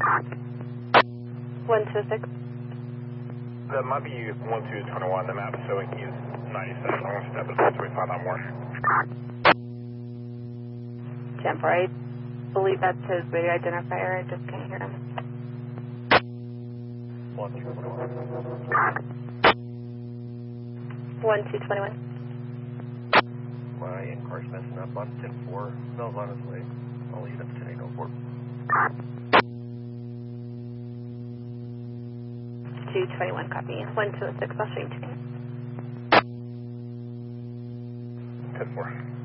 126. That might be 1221. The map is showing he's 97. I'm going to step it until we find out more. 10-4, I believe that's his radio identifier. I just can't hear him. 1221. My in-car's messing up on 10-4. Bell's on his way. I'll leave it to 10-4. 221, copy. 1206, I'll show you 10-4.